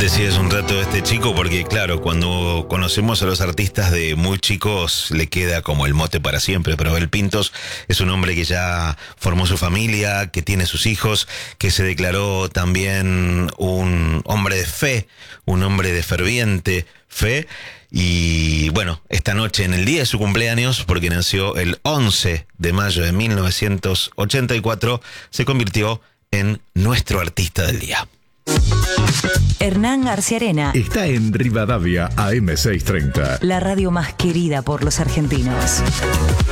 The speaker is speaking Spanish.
Decías un rato de este chico porque, claro, cuando conocemos a los artistas de muy chicos le queda como el mote para siempre, pero Abel Pintos es un hombre que ya formó su familia, que tiene sus hijos, que se declaró también un hombre de fe, un hombre de ferviente fe. Y bueno, esta noche, en el día de su cumpleaños, porque nació el 11 de mayo de 1984, se convirtió en nuestro artista del día. Hernán Arciarena está en Rivadavia AM630. La radio más querida por los argentinos.